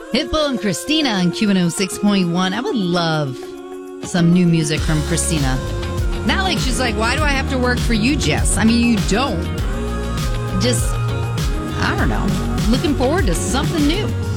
Pitbull and Christina on Q106.1. I would love some new music from Christina. Not like she's like, why do I have to work for you, Jess? I mean, you don't. Just, I don't know. Looking forward to something new.